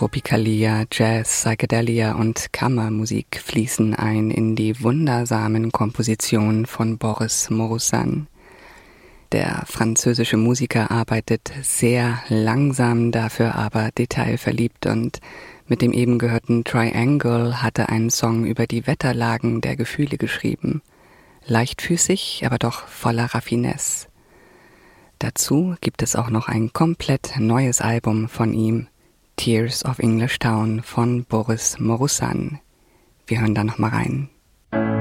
Tropicalia, Jazz, Psychedelia und Kammermusik fließen ein in die wundersamen Kompositionen von Boris Morusan. Der französische Musiker arbeitet sehr langsam, dafür aber detailverliebt, und mit dem eben gehörten Triangle hat er einen Song über die Wetterlagen der Gefühle geschrieben. Leichtfüßig, aber doch voller Raffinesse. Dazu gibt es auch noch ein komplett neues Album von ihm, Tears of English Town von Boris Morusan. Wir hören da noch mal rein.